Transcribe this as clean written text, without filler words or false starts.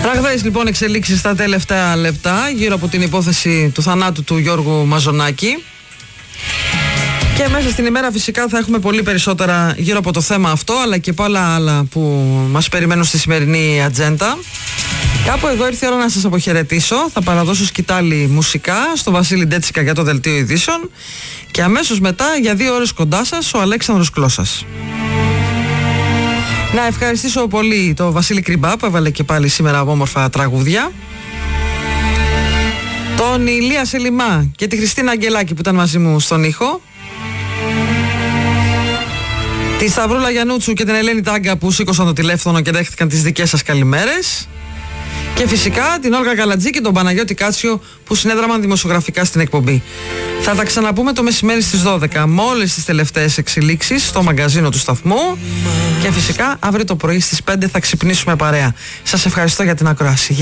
Ραγδαίες λοιπόν εξελίξεις στα τελευταία λεπτά γύρω από την υπόθεση του θανάτου του Γιώργου Μαζονάκη. Και μέσα στην ημέρα φυσικά θα έχουμε πολύ περισσότερα γύρω από το θέμα αυτό, αλλά και πολλά άλλα που μας περιμένουν στη σημερινή ατζέντα. Κάπου εδώ ήρθε η ώρα να σας αποχαιρετήσω. Θα παραδώσω σκητάλη μουσικά στο Βασίλη Ντέτσικα για το Δελτίο Ειδήσεων και αμέσως μετά για 2 ώρες κοντά σας ο Αλέξανδρος Κλώσας. Να ευχαριστήσω πολύ τον Βασίλη Κριμπά που έβαλε και πάλι σήμερα όμορφα τραγούδια, τον Ηλία Σελιμά και τη Χριστίνα Αγγελάκη που ήταν μαζί μου στον ήχο, τη Σταυρούλα Γιαννούτσου και την Ελένη Τάγκα που σήκωσαν το τηλέφωνο και δέχτηκαν τις δικές σας καλημέρες, και φυσικά την Όλγα Καλατζή και τον Παναγιώτη Κάτσιο που συνέδραμαν δημοσιογραφικά στην εκπομπή. Θα τα ξαναπούμε το μεσημέρι στις 12 με όλες τις τελευταίες εξελίξεις στο μαγκαζίνο του σταθμού και φυσικά αύριο το πρωί στις 5 θα ξυπνήσουμε παρέα. Σας ευχαριστώ για την ακρόαση.